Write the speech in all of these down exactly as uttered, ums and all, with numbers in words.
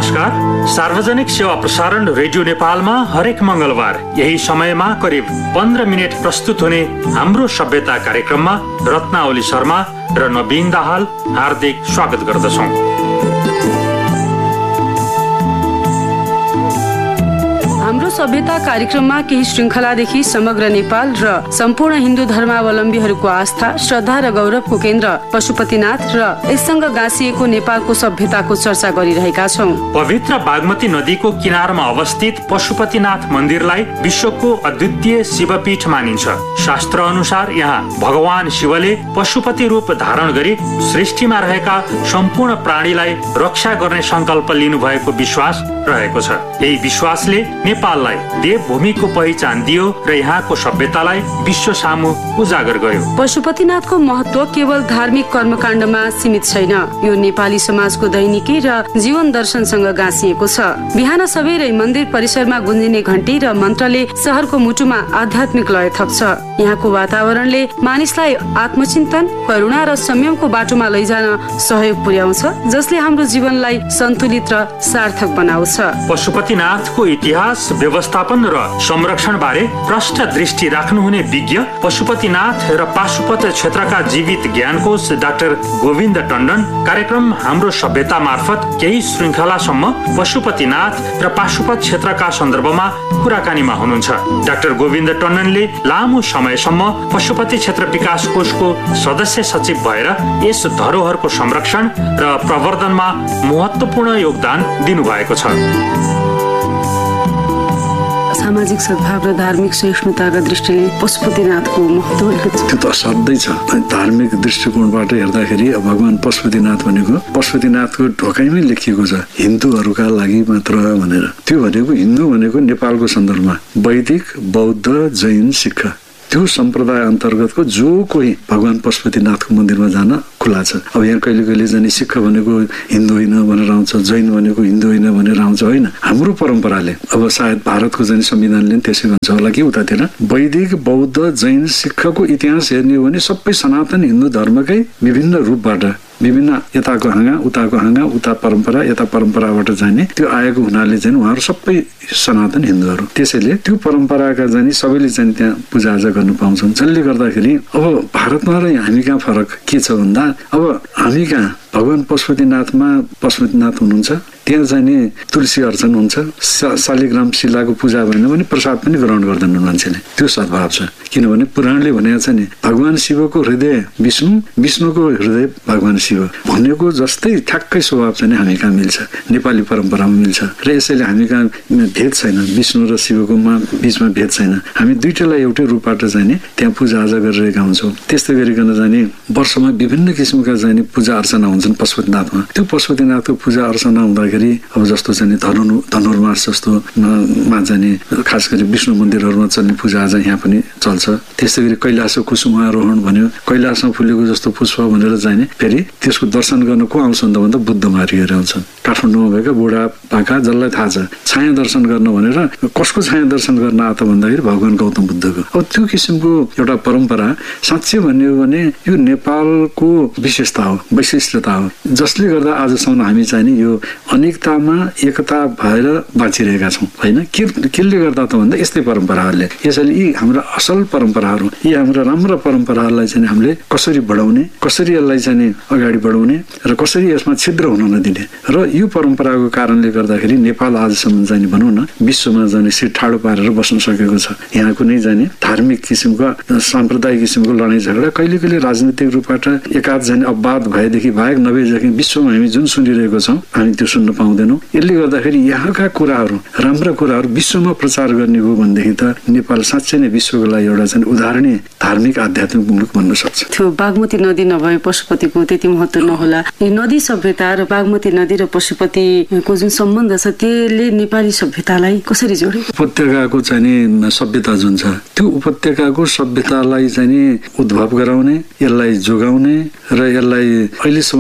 नमस्कार। सार्वजनिक सेवा प्रसारण रेडियो नेपालमा हरेक मंगलबार यही समयमा करिब पन्ध्र मिनट प्रस्तुत हुने हाम्रो सभ्यता कार्यक्रममा रत्नावली शर्मा र नवीन दाहाल हार्दिक स्वागत गर्दछौं। हाम्रो सभ्यता कार्यक्रममा केही श्रृङ्खलादेखि समग्र नेपाल र सम्पूर्ण हिन्दू धर्मावलम्बीहरूको आस्था, श्रद्धा र गौरवको केन्द्र पशुपतिनाथ र यससँग गाँसिएको नेपालको सभ्यताको चर्चा गरिरहेका छौं। पवित्र बागमती नदीको किनारमा अवस्थित पशुपतिनाथ मन्दिरलाई विश्वको अद्वितीय शिवपीठ मानिन्छ। शास्त्र अनुसार यहाँ भगवान शिवले पशुपति रूप धारण गरी सृष्टिमा रहेका सम्पूर्ण प्राणीलाई रक्षा गर्ने संकल्प लिनुभएको विश्वास रहेको छ। यही विश्वासले नेपाललाई देवभूमिको पहिचान दियो र यहाँको सभ्यतालाई विश्व सामु उजागर गर्यो। पशुपतिनाथको महत्व केवल धार्मिक कर्मकाण्डमा सीमित छैन, यो नेपाली समाजको दैनिकी र जीवन दर्शनसँग गाँसिएको छ। बिहान सबेरै मन्दिर परिसरमा गुन्जिने घण्टी र मन्त्रले शहरको मुटुमा आध्यात्मिक लय थप्छ। यहाँको वातावरणले मानिसलाई आत्मचिन्तन, करुणा र संयमको बाटोमा लैजान सहयोग पुर्याउँछ, जसले हाम्रो जीवनलाई सन्तुलित र सार्थक बनाउँछ। पशुपतिनाथको इतिहास, व्यवस्थापन र संरक्षण बारे प्रष्ट दृष्टि राख्नुहुने विज्ञ पशुपतिनाथ र पाशुपत क्षेत्रका जीवित ज्ञानकोश डाक्टर गोविन्द टण्डन कार्यक्रम हाम्रो सभ्यता मार्फत केही श्रृङ्खलासम्म पशुपतिनाथ र पाशुपत क्षेत्रका सन्दर्भमा कुराकानीमा हुनुहुन्छ। डाक्टर गोविन्द टण्डनले लामो समयसम्म पशुपति क्षेत्र विकास कोषको सदस्य सचिव भएर यस धरोहरको संरक्षण र प्रवर्धनमा महत्वपूर्ण योगदान दिनुभएको छ। सामाजिक सद्भाव र धार्मिक सहिष्णुताका दृष्टिले पशुपतिनाथको महत्व त्यो त असाध्यै छ। धार्मिक दृष्टिकोणबाट हेर्दाखेरि भगवान पशुपतिनाथ भनेको पशुपतिनाथको ढोकाइमै लेखिएको छ हिन्दूहरूका लागि मात्र भनेर। त्यो भनेको हिन्दू भनेको नेपालको सन्दर्भमा वैदिक, बौद्ध, जैन, सिख त्यो सम्प्रदाय अन्तर्गतको जो कोही भगवान पशुपतिनाथको मन्दिरमा जान खुला छ। अब यहाँ कहिले कहिले जाने सिख भनेको हिन्दू होइन भनेर आउँछ, जैन भनेको हिन्दू होइन भनेर आउँछ। होइन, हाम्रो परम्पराले अब सायद भारतको जाने संविधानले त्यसै भन्छ होला कि उतातिर वैदिक, बौद्ध, जैन, सिखको इतिहास हेर्ने हो भने सबै सनातन हिन्दू धर्मकै विभिन्न रूपबाट विभिन्न यताको हाँगा उताको हाँगा उता परम्परा यता परम्पराबाट जाने त्यो आएको हुनाले चाहिँ उहाँहरू सबै सनातन हिन्दूहरू। त्यसैले त्यो परम्पराका जाने सबैले चाहिँ त्यहाँ पूजाआजा गर्नु पाउँछन्। जसले गर्दाखेरि अब भारतमा र हामी कहाँ फरक के छ भन्दा अब हामी कहाँ भगवान पशुपतिनाथमा पशुपतिनाथ हुनुहुन्छ, त्यहाँ जाने तुलसी अर्चन हुन्छ, शालिग्राम शिलाको पूजा भएन भने प्रसाद पनि ग्रहण गर्दैनन् मान्छेले। त्यो सद्भाव छ। किनभने पुराणले भनेको छ नि भगवान शिवको हृदय विष्णु, विष्णुको हृदय भगवान शिव भनेको जस्तै ठ्याक्कै स्वभाव चाहिँ हामी कहाँ मिल्छ, नेपाली परम्परामा मिल्छ। र यसैले हामी कहाँ भेद छैन, विष्णु र शिवको बिचमा भेद छैन। हामी दुईटालाई एउटै रूपबाट जाने त्यहाँ पूजाआजा गरिरहेका हुन्छौँ। त्यस्तै गरिकन जाने वर्षमा विभिन्न किसिमका जाने पूजा अर्चना हुन्छन् पशुपतिनाथमा। त्यो पशुपतिनाथको पूजा अर्चना हुँदाखेरि अब जस्तो चाहिँ धनु धनुर्मास जस्तो मा जाने खास गरी विष्णु मन्दिरहरूमा चल्ने पूजाआजा यहाँ पनि चल्छ। त्यस्तै गरी कैलाश कुसुमारोहण भन्यो, कैलाशमा फुलेको जस्तो पुष्प भनेर जाने फेरि त्यसको दर्शन गर्न को आउँछन् त भन्दा बुद्ध मार्गीहरू आउँछन्। काठमाडौँमा भएका बुढा पाका जसलाई थाहा छ छाया दर्शन गर्न भनेर कसको छाया दर्शन गर्न आत भन्दाखेरि भगवान गौतम बुद्धको। अब त्यो किसिमको एउटा परम्परा साँच्चै भन्ने हो भने यो नेपालको विशेषता हो, वैशिष्ट्यता हो, जसले गर्दा आजसम्म हामी चाहिँ यो अनेकतामा एकता भएर बाँचिरहेका छौँ। होइन, के केले गर्दा त भन्दा यस्तै परम्पराहरूले। यसैले यी हाम्रा असल परम्पराहरू, यी हाम्रा राम्रा परम्पराहरूलाई चाहिँ हामीले कसरी बढाउने, कसरी यसलाई चाहिँ अगाडि बढाउने र कसरी यसमा छिद्र हुन नदिने। र यो परम्पराको कारणले गर्दाखेरि नेपाल आजसम्म जाने भनौँ न विश्वमा जाने सिट ठाडो पारेर बस्न सकेको छ। यहाँ कुनै जाने धार्मिक किसिमको साम्प्रदायिक किसिमको लडाइँ झगडा कहिले कहिले राजनीतिक रूपबाट एकाध जाने अपवाद भएदेखि बाहेक नभएदेखि विश्वमा हामी जुन सुनिरहेको छौँ हामी त्यो सुन्न पाउँदैनौँ। यसले गर्दाखेरि यहाँका कुराहरू, राम्रा कुराहरू विश्वमा प्रचार गर्ने हो भनेदेखि त नेपाल साँच्चै नै विश्वको लागि एउटा चाहिँ उदाहरणीय धार्मिक आध्यात्मिक मुलुक बन्न सक्छ। त्यो बागमती नदी नभए पशुपतिको त्यति महत्व नहोला। नदी सभ्यता र बागमती नदी र पशुपतिको जुन सम्बन्ध छ त्यसले नेपाली सभ्यतालाई कसरी जोड्यो? उपत्यकाको चाहिँ सभ्यता जुन छ त्यो उपत्यकाको सभ्यतालाई चाहिँ उद्भव गराउने, यसलाई जोगाउने र यसलाई अहिलेसम्म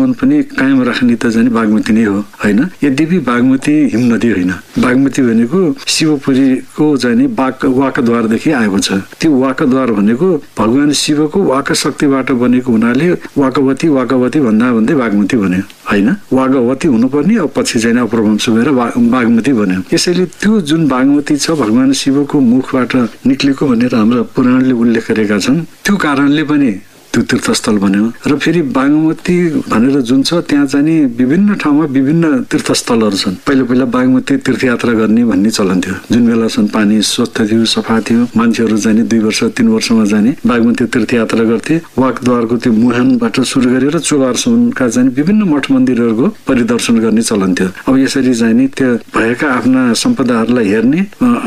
सन्तुलन पनि कायम राख्ने त चाहिँ बागमती नै हो होइन। यद्यपि बागमती हिम नदी होइन। बागमती भनेको शिवपुरीको चाहिँ वाक वाकद्वारदेखि आएको छ। त्यो वाकद्वार भनेको भगवान शिवको वाक शक्तिबाट बनेको हुनाले वाकवती वाकवती भन्दा भन्दै बागमती भन्यो होइन। वागवती हुनुपर्ने अब पछि चाहिँ अपरवंश भएर बागमती भन्यो। यसैले त्यो जुन बागमती छ भगवान शिवको मुखबाट निक्लेको भनेर हाम्रा पुराणले उल्लेख गरेका छन्। त्यो कारणले पनि त्यो तीर्थस्थल बन्यो। र फेरि बागमती भनेर जुन छ त्यहाँ चाहिँ विभिन्न ठाउँमा विभिन्न तीर्थस्थलहरू छन्। पहिला पहिला बागमती तीर्थयात्रा गर्ने भन्ने चलन थियो। जुन बेलासम्म पानी स्वच्छ थियो सफा थियो मान्छेहरू जाने दुई वर्ष तीन वर्षमा जाने बागमती तीर्थयात्रा गर्थे। वाकद्वारको त्यो मुहानबाट सुरु गरेर चोबारसम्मका चाहिँ विभिन्न मठ मन्दिरहरूको परिदर्शन गर्ने चलन थियो। अब यसरी जाने त्यो भएका आफ्ना सम्पदाहरूलाई हेर्ने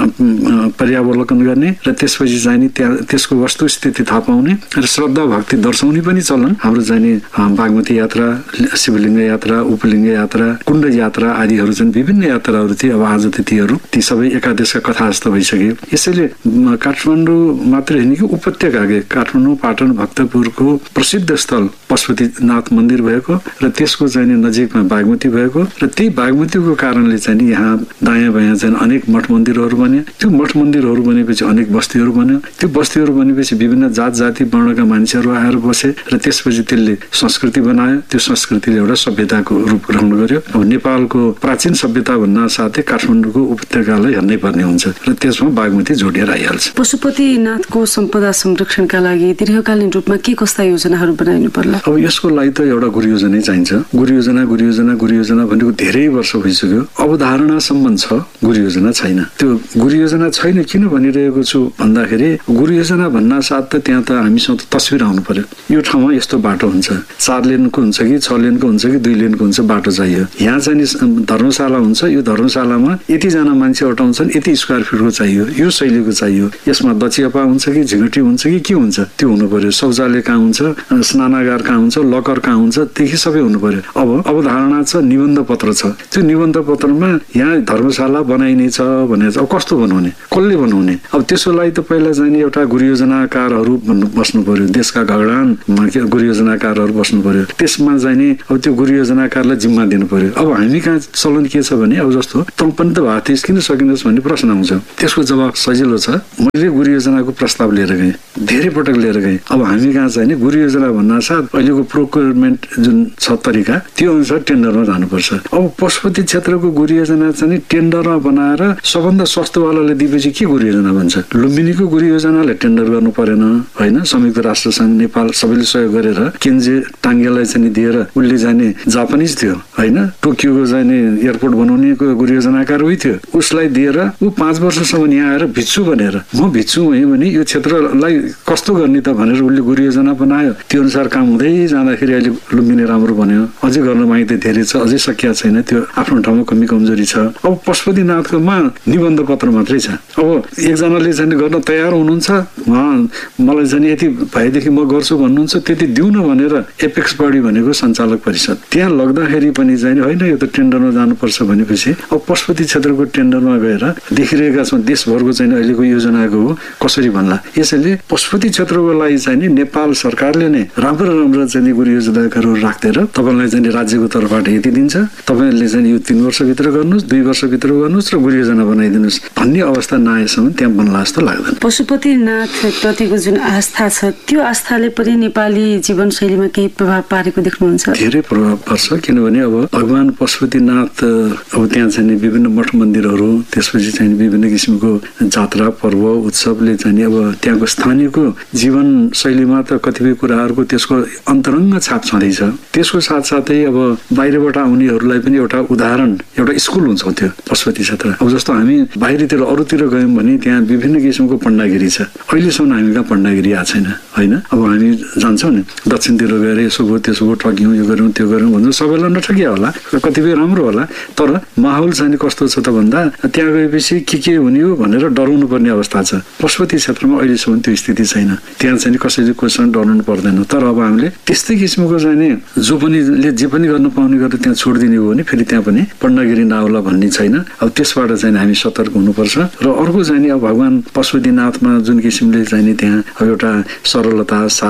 पर्यावलोकन गर्ने र त्यसपछि जाने त्यहाँ त्यसको वस्तुस्थिति थाहा पाउने र श्रद्धा भक्ति दर्शाउने पनि चलन हाम्रो जाने बागमती यात्रा शिवलिङ्ग यात्रा उपलिङ्ग यात्रा कुण्ड यात्रा आदिहरू छन्। विभिन्न यात्राहरू थिए। अब आज त तीहरू ती सबै एकादशका कथा जस्तो भइसक्यो। यसैले काठमाडौँ मात्र होइन कि उपत्यकाकै काठमाडौँ पाटन भक्तपुरको प्रसिद्ध स्थल पशुपतिनाथ मन्दिर भएको र त्यसको चाहिँ नजिकमा बागमती भएको र त्यही बागमतीको कारणले चाहिँ यहाँ दायाँ बायाँ चाहिँ अनेक मठ मन्दिरहरू बने। त्यो मठ मन्दिरहरू बनेपछि अनेक बस्तीहरू बन्यो। त्यो बस्तीहरू बनेपछि विभिन्न जात जाति वर्णका मान्छेहरू आएर बसे र त्यसपछि त्यसले संस्कृति बनायो। त्यो संस्कृतिले एउटा सभ्यताको रूप ग्रहण गर्यो। अब नेपालको प्राचीन सभ्यता भन्न साथै काठमाडौँको उपत्यकालाई हेर्नै पर्ने हुन्छ र त्यसमा बागमती जोडिएर आइहाल्छ। पशुपतिनाथको सम्पदा संरक्षणका लागि दीर्घकालीन रूपमा के कस्ता योजनाहरू बनाइनु पर्ला? अब यसको लागि त एउटा गुरु योजनै चाहिन्छ। गुरु योजना गुरु योजना गुरु योजना भनेको धेरै वर्ष भइसक्यो। अवधारणा सम्बन्ध छ, गुरु योजना छैन। त्यो गुरु योजना छैन किन भनिरहेको छु भन्दाखेरि गुरु योजना भन्न साथ त त्यहाँ त हामीसँग तस्बिर आउनु पर्यो। यो ठाउँमा यस्तो बाटो हुन्छ, चार लेनको हुन्छ कि छ लेनको हुन्छ कि दुई लेनको हुन्छ बाटो चाहियो। यहाँ चाहिँ धर्मशाला हुन्छ, यो धर्मशालामा यतिजना मान्छे अटाउँछन्, यति स्क्वायर फिटको चाहियो, यो शैलीको चाहियो। यसमा दचियापा हुन्छ कि झिङ्गटी हुन्छ कि के हुन्छ त्यो हुनु पर्यो। शौचालय कहाँ हुन्छ, स्नानागार कहाँ हुन्छ, लकर कहाँ हुन्छ, त्यही सबै हुनु पर्यो। अब अवधारणा छ, निबन्ध पत्र छ। त्यो निबन्ध पत्रमा यहाँ धर्मशाला बनाइने छ भने अब कस्तो बनाउने, कसले बनाउने? अब त्यसको लागि त पहिला चाहिँ एउटा गुरु योजनाकारहरू बस्नु पर्यो। देशका घगडानमा गुरु योजनाकारहरू बस्नु पर्यो। त्यसमा चाहिँ अब त्यो गुरु योजनाकारलाई जिम्मा दिनु पर्यो। अब हामी कहाँ चलन के छ भने अब जस्तो तँ पनि त भएको थिइस् किन सकिनुहोस् भन्ने प्रश्न आउँछ। त्यसको जवाब सजिलो छ। मैले गुरु योजनाको प्रस्ताव लिएर गएँ, धेरै पटक लिएर गएँ। अब हामी कहाँ चाहिँ गुरु योजना भन्न साथ अहिलेको प्रोक्योरमेन्ट जुन छ तरिका त्यो अनुसार टेन्डरमा जानुपर्छ। अब पशुपति क्षेत्रको गुरु योजना चाहिँ टेन्डरमा बनाएर सबभन्दा सस्तोवालाले दिएपछि के गुरु योजना भन्छ? लुम्बिनीको गुरु योजनाले टेन्डर गर्नु परेन होइन। संयुक्त राष्ट्र संघ नेपाल सबैले सहयोग गरेर केन्जे टाङ्गेलाई चाहिँ दिएर उसले जाने जापानिज थियो होइन। टोकियोको जाने एयरपोर्ट बनाउने गुरु योजनाकार उही थियो। उसलाई दिएर ऊ पाँच वर्षसम्म यहाँ आएर भित्छु भनेर म भित्छु भएँ भने यो क्षेत्रलाई कस्तो गर्ने त भनेर उसले गुरु योजना बनायो। त्यो अनुसार काम हुँदै जाँदाखेरि अहिले लुम्बिनी राम्रो बन्यो। अझै गर्न बाँकी त धेरै छ, अझै सकिया छैन। त्यो आफ्नो ठाउँमा कमी कमजोरी छ। अब पशुपतिनाथकोमा निबन्ध पत्र मात्रै छ। अब एकजनाले चाहिँ गर्न तयार हुनुहुन्छ, मलाई चाहिँ यति भएदेखि म गर्छु भन्नुहुन्छ, त्यति दिउँ न भनेर एपेक्स बडी भनेको सञ्चालक परिषद त्यहाँ लग्दाखेरि पनि चाहिँ होइन यो त टेन्डरमा जानुपर्छ भनेपछि अब पशुपति क्षेत्रको टेन्डरमा गएर देखिरहेका छौँ देशभरको चाहिँ अहिलेको योजनाको हो कसरी भन्ला। यसैले पशुपति क्षेत्रको लागि चाहिँ नेपाल सरकारले नै राम्रो राम्रो चाहिँ गुरु योजनाहरू राख्दै तपाईँलाई चाहिँ राज्यको तर्फबाट यति दिन्छ, तपाईँले चाहिँ यो तीन वर्षभित्र गर्नुहोस्, दुई वर्षभित्र गर्नुहोस् र गुरु योजना बनाइदिनुहोस् भन्ने अवस्था नआएसम्म त्यहाँ बन्ला जस्तो लाग्दैन। पशुपतिनाथ प्रतिको जुन आस्था छ त्यो आस्थाले पनि नेपाली जीवनशैलीमा केही प्रभाव पारेको देख्नुहुन्छ? धेरै प्रभाव पर्छ। किनभने अब भगवान पशुपतिनाथ अब त्यहाँ चाहिँ विभिन्न मठ मन्दिरहरू, त्यसपछि चाहिँ विभिन्न किसिमको जात्रा पर्व उत्सवले चाहिँ अब त्यहाँको स्थानीयको जीवन शैलीमा त कतिपय कुराहरूको त्यसको अन्तरङ्ग छाप छँदैछ। त्यसको साथसाथै अब बाहिरबाट आउनेहरूलाई पनि एउटा उदाहरण एउटा स्कुल हुन्छ त्यो पशुपति क्षेत्र। अब जस्तो हामी बाहिरतिर अरूतिर गयौँ भने त्यहाँ विभिन्न किसिमको पण्डागिरी छ। अहिलेसम्म हामी कहाँ पण्डागिरी आएको छैन होइन। अब हामी जान्छौँ नि दक्षिणतिर गएर यसो भयो त्यसो भयो ठग्यौँ यो गऱ्यौँ त्यो गऱ्यौँ भन्नु सबैलाई नठगिया होला, कतिपय राम्रो होला, तर माहौल चाहिँ कस्तो छ त भन्दा त्यहाँ गएपछि के के हुने हो भनेर डराउनु पर्ने अवस्था छ। पशुपति क्षेत्रमा अहिलेसम्म त्यो स्थिति छैन। त्यहाँ चाहिँ कसैले कोसँग डराउनु पर्दैन। तर अब हामीले त्यस्तै किसिमको चाहिँ जो पनिले जे पनि गर्न पाउने गरेर त्यहाँ छोडिदिने हो भने फेरि त्यहाँ पनि पण्डागिरी नहोला भन्ने छैन। अब त्यसबाट चाहिँ हामी सतर्क हुनुपर्छ। र अर्को चाहिँ अब भगवान पशुपतिनाथमा जुन किसिमले चाहिँ त्यहाँ एउटा सरलता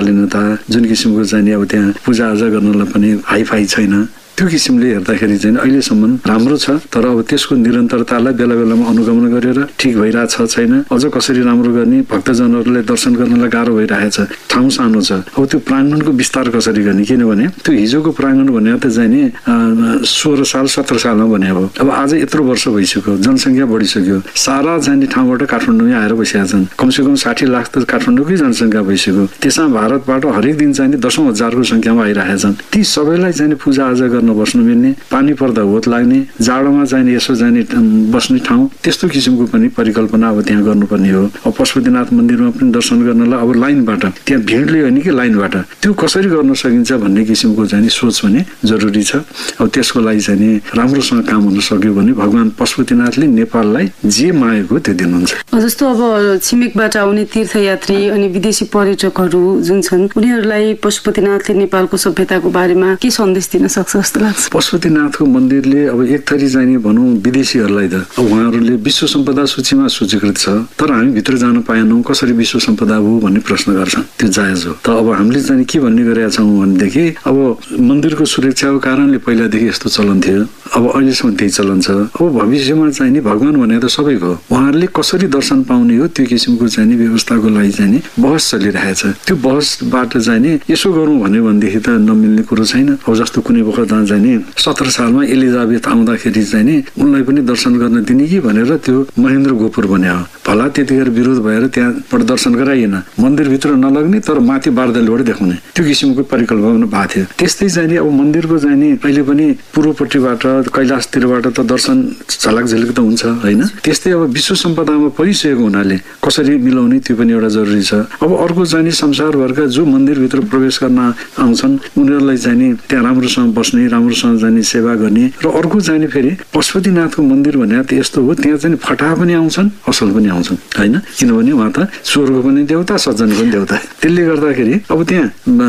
शालीनता, जुन किसिमको चाहिँ अब त्यहाँ पूजाआजा गर्नलाई पनि हाइफाई छैन, त्यो किसिमले हेर्दाखेरि चाहिँ अहिलेसम्म राम्रो छ। तर अब त्यसको निरन्तरतालाई बेला बेलामा अनुगमन गरेर ठिक भइरहेछ छैन, अझ कसरी राम्रो गर्ने, भक्तजनहरूले दर्शन गर्नलाई गाह्रो भइरहेछ, ठाउँ सानो छ, अब त्यो प्राङ्गणको विस्तार कसरी गर्ने? किनभने त्यो हिजोको प्राङ्गण भनेर त चाहिँ नि सोह्र साल सत्र सालमा भने हो, अब आज यत्रो वर्ष भइसक्यो, जनसङ्ख्या बढिसक्यो, सारा जाने ठाउँबाट काठमाडौँमै आएर बसिया छन्, कमसेकम साठी लाख त काठमाडौँकै जनसङ्ख्या भइसक्यो। त्यसमा भारतबाट हरेक दिन चाहिँ दसौँ हजारको सङ्ख्यामा आइरहेका छन्। ती सबैलाई चाहिँ पूजाआजा गर्न बस्नु मिल्ने, पानी पर्दा होत लाग्ने, जाडोमा चाहिँ यसो जाने बस्ने ठाउँ, त्यस्तो किसिमको पनि परिकल्पना अब त्यहाँ गर्नुपर्ने हो। अब पशुपतिनाथ मन्दिरमा पनि दर्शन गर्नलाई अब लाइनबाट, त्यहाँ भिडले होइन कि लाइनबाट, त्यो कसरी गर्न सकिन्छ भन्ने किसिमको चाहिँ सोच पनि जरुरी छ। अब त्यसको लागि चाहिँ राम्रोसँग काम हुन सक्यो भने भगवान पशुपतिनाथले नेपाललाई जे मागेको त्यो दिनुहुन्छ। जस्तो अब छिमेकबाट आउने तीर्थयात्री अनि विदेशी पर्यटकहरू जुन छन्, उनीहरूलाई पशुपतिनाथले नेपालको सभ्यताको बारेमा के सन्देश दिन सक्छ जस्तो लाग्छ? पशुपतिनाथको मन्दिरले अब एक थरी चाहिँ भनौँ विदेशीहरूलाई त अब उहाँहरूले विश्व सम्पदा सूचीमा सूचीकृत छ, तर हामी भित्र जान पाएनौँ, कसरी विश्व सम्पदा हो भन्ने प्रश्न गर्छन्, त्यो जायज हो। त अब हामीले चाहिँ के भन्ने गरेका छौँ भनेदेखि अब मन्दिरको सुरक्षाको कारणले पहिलादेखि यस्तो चलन थियो, अब अहिलेसम्म त्यही चलन छ। अब भविष्यमा चाहिँ नि भगवान भने त सबैको हो, उहाँहरूले कसरी दर्शन पाउने हो त्यो किसिमको चाहिँ नि व्यवस्थाको लागि चाहिँ नि बहस चलिरहेछ। त्यो बहसबाट चाहिँ नि यसो गरौँ भन्यो भनेदेखि त नमिल्ने कुरो छैन। अब जस्तो कुनै वखत चाहिँ नि सत्र सालमा एलिजाबेथ आउँदाखेरि चाहिँ नि उनलाई पनि दर्शन गर्न दिने कि भनेर त्यो महेन्द्र गोपुर बन्यो, भला त्यतिखेर विरोध भएर त्यहाँबाट दर्शन गराइएन, मन्दिरभित्र नलग्ने तर माथि बारदलबाट देखाउने, त्यो किसिमको परिकल्पना भएको थियो। त्यस्तै चाहिँ नि अब मन्दिरको चाहिँ नि अहिले पनि पूर्वपट्टिबाट कैलाशतिरबाट त दर्शन झलक झलक त हुन्छ होइन, त्यस्तै अब विश्व सम्पदामा परिसकेको हुनाले कसरी मिलाउने त्यो पनि एउटा जरुरी छ। अब अर्को चाहिँ नि संसारभरका जो मन्दिरभित्र प्रवेश गर्न आउँछन् उनीहरूलाई चाहिँ नि त्यहाँ राम्रोसँग बस्ने, राम्रोसँग जाने, सेवा गर्ने। र अर्को चाहिँ फेरि पशुपतिनाथको मन्दिर भने त यस्तो हो, त्यहाँ चाहिँ फटा पनि आउँछन्, असल पनि आउँछन् होइन, किनभने उहाँ त स्वर्ग पनि देउता, सज्जन पनि देउता। त्यसले गर्दाखेरि अब त्यहाँ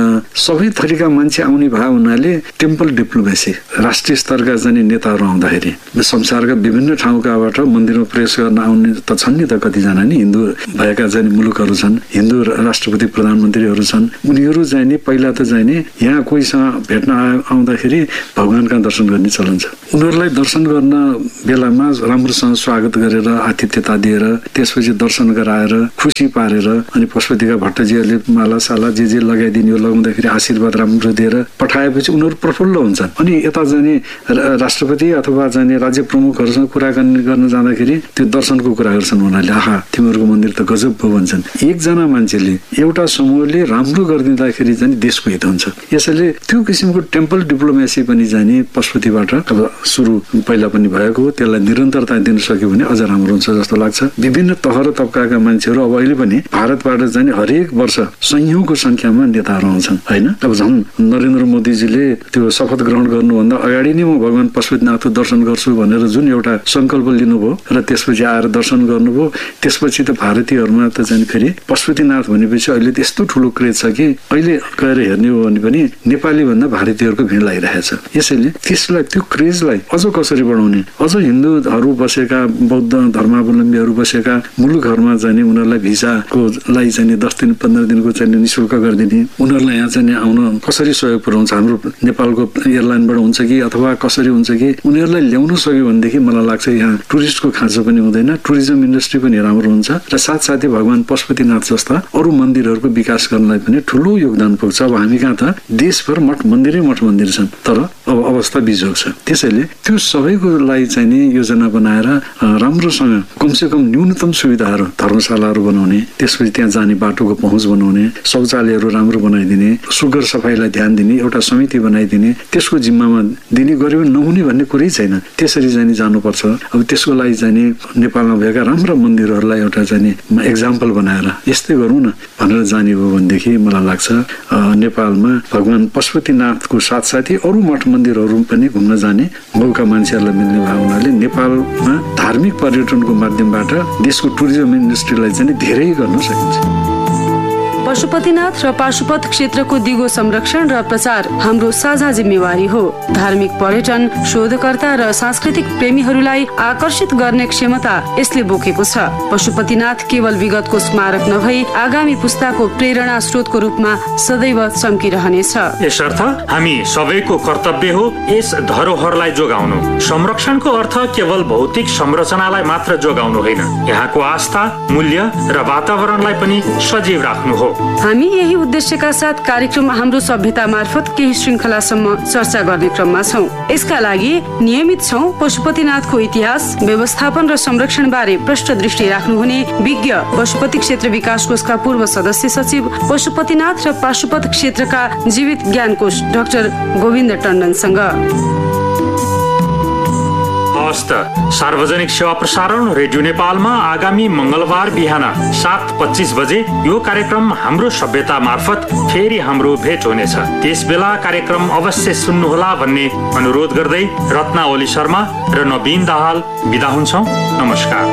सबै थरीका मान्छे आउने भए हुनाले टेम्पल डिप्लोमेसी, राष्ट्रिय स्तरका चाहिँ नेताहरू आउँदाखेरि संसारका विभिन्न ठाउँकाबाट मन्दिरमा प्रवेश गर्न आउने त छन् नि त, कतिजना नि हिन्दू भएका चाहिँ मुलुकहरू छन्, हिन्दू राष्ट्रपति प्रधानमन्त्रीहरू छन्, उनीहरू चाहिँ नि पहिला त चाहिँ नि यहाँ कोहीसँग भेट्न आउँदाखेरि भगवानका दर्शन गर्ने चलन छ। उनीहरूलाई दर्शन गर्न बेलामा राम्रोसँग स्वागत गरेर आतिथ्यता दिएर त्यसपछि दर्शन गराएर खुसी पारेर अनि पशुपतिका भट्टजीहरूले माला साला जे जे लगाइदिने हो लगाउँदाखेरि आशीर्वाद राम्रो दिएर पठाएपछि उनीहरू प्रफुल्ल हुन्छन्। अनि यता जाने राष्ट्रपति अथवा जाने राज्य प्रमुखहरूसँग कुराकानी गर्न जाँदाखेरि त्यो दर्शनको कुरा गर्छन्, उनीहरूले आहा तिमीहरूको मन्दिर त गजब भयो भन्छन्। एकजना मान्छेले एउटा समूहले राम्रो गरिदिँदाखेरि चाहिँ देशको हित हुन्छ। यसैले त्यो किसिमको टेम्पल डिप्लोमेसी पनि जाने पशुपतिबाट अब सुरु पहिला पनि भएको हो, त्यसलाई निरन्तरता दिन सक्यो भने अझ राम्रो हुन्छ जस्तो लाग्छ। विभिन्न तह र तबकाका मान्छेहरू अब अहिले पनि भारतबाट जाने हरेक वर्ष सयौंको संख्यामा नेताहरू आउँछन् होइन। अब झन् नरेन्द्र मोदीजीले त्यो शपथ ग्रहण गर्नुभन्दा अगाडि नै म भगवान पशुपतिनाथको दर्शन गर्छु भनेर जुन एउटा संकल्प लिनुभयो र त्यसपछि आएर दर्शन गर्नुभयो, त्यसपछि त भारतीयहरूमा त चाहिँ फेरि पशुपतिनाथ भनेपछि अहिले त्यस्तो ठुलो क्रेज छ कि अहिले गएर हेर्ने हो भने पनि नेपाली भन्दा भारतीयहरूको भिड लागिरहेछ। यसैले त्यसलाई त्यो क्रेजलाई अझ कसरी बढाउने, अझ हिन्दूहरू बसेका बौद्ध धर्मावलम्बीहरू बसेका मुलुकहरूमा जाने उनीहरूलाई भिसाको लागि चाहिँ दस दिन पन्ध्र दिनको चाहिँ निशुल्क गरिदिने, उनीहरूलाई यहाँ चाहिँ आउन कसरी सहयोग पुर्याउँछ, हाम्रो नेपालको एयरलाइनबाट हुन्छ कि अथवा कसरी हुन्छ कि उनीहरूलाई ल्याउन सक्यो भनेदेखि मलाई लाग्छ यहाँ टुरिस्टको खाँचो पनि हुँदैन, टुरिज्म इन्डस्ट्री पनि राम्रो हुन्छ र साथसाथै भगवान पशुपतिनाथ जस्ता अरू मन्दिरहरूको विकास गर्नलाई पनि ठुलो योगदान पुग्छ। अब हामी कहाँ त देशभर मठ मन्दिरै मठ मन्दिर छन्, तर अब अवस्था बिजोग छ। त्यसैले त्यो सबैको लागि चाहिँ नि योजना बनाएर राम्रोसँग कमसे कम न्यूनतम सुविधाहरू, धर्मशालाहरू बनाउने, त्यसपछि त्यहाँ जाने बाटोको पहुँच बनाउने, शौचालयहरू राम्रो बनाइदिने, सुग्घर सफाइलाई ध्यान दिने एउटा समिति बनाइदिने, त्यसको जिम्मामा दिने गर्यो नहुने भन्ने कुरै छैन। त्यसरी चाहिँ जानुपर्छ। अब त्यसको लागि चाहिँ नेपालमा भएका राम्रा मन्दिरहरूलाई एउटा चाहिँ एक्जाम्पल बनाएर यस्तै गरौँ न भनेर जाने हो भनेदेखि मलाई लाग्छ नेपालमा भगवान पशुपतिनाथको साथसाथै अरू मठ मन्दिरहरू पनि घुम्न जाने मौका मान्छेहरूलाई मिल्ने भएको हुनाले नेपालमा धार्मिक पर्यटनको माध्यमबाट देशको टुरिज्म इन्डस्ट्रीलाई चाहिँ धेरै गर्न सकिन्छ। पशुपतिनाथ र पाशुपत क्षेत्रको दिगो संरक्षण र प्रचार हाम्रो साझा जिम्मेवारी हो। धार्मिक पर्यटन, शोधकर्ता र सांस्कृतिक प्रेमीहरूलाई आकर्षित गर्ने क्षमता यसले बोकेको छ। पशुपतिनाथ केवल विगतको स्मारक नभई आगामी पुस्ताको प्रेरणा स्रोतको रूपमा सदैव चम्किरहनेछ। यसर्थ हामी सबैको कर्तव्य हो यस धरोहरलाई जोगाउनु। संरक्षणको अर्थ केवल भौतिक संरचनालाई मात्र जोगाउनु होइन, यहाँको आस्था, मूल्य र वातावरणलाई पनि सजीव राख्नु हो। हामी यही उद्देश्यका साथ कार्यक्रम हाम्रो सभ्यता मार्फत केही श्रृङ्खलासम्म चर्चा गर्ने क्रममा छौँ। यसका लागि नियमित छौँ पशुपतिनाथको इतिहास, व्यवस्थापन र संरक्षण बारे प्रष्ट दृष्टि राख्नुहुने विज्ञ पशुपति क्षेत्र विकास कोषका पूर्व सदस्य सचिव, पशुपतिनाथ र पाशुपत क्षेत्रका जीवित ज्ञानकोश डाक्टर गोविन्द टण्डनसँग। हस्त सार्वजनिक सेवा प्रसारण रेडियो नेपालमा आगामी मंगलबार बिहान सात पच्चीस बजे यो कार्यक्रम हाम्रो सभ्यता मार्फत फेरि हाम्रो भेट हुनेछ। त्यस बेला कार्यक्रम अवश्य सुन्नुहोला भन्ने अनुरोध गर्दै रत्ना ओली शर्मा र नवीन दाहाल बिदा हुन्छौँ। नमस्कार।